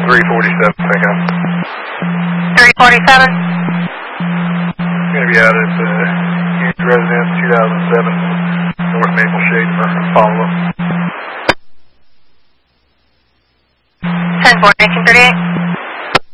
347, pickup. 347? Going to be out at Hughes Residence, 2007, North Maple Shade for follow-up. 10-4, 1938.